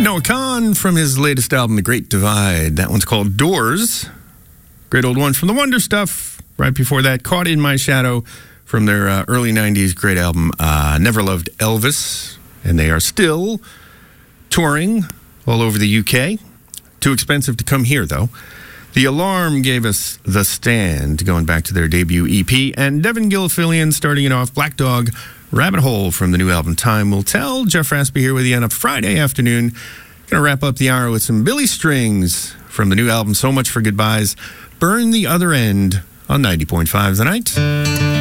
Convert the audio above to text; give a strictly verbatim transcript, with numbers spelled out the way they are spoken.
Noah Kahan from his latest album, The Great Divide. That one's called Doors. Great old one from the Wonder Stuff. Right before that, Caught in My Shadow from their uh, early nineties great album, uh, Never Loved Elvis. And they are still touring all over the U K. Too expensive to come here, though. The Alarm gave us The Stand, going back to their debut E P. And Devin Gilfillian starting it off, Black Dog, Rabbit Hole from the new album Time Will Tell. Jeff Raspy here with you on a Friday afternoon. Gonna wrap up the hour with some Billy Strings from the new album So Much for Goodbyes. Burn the Other End on ninety point five The Night.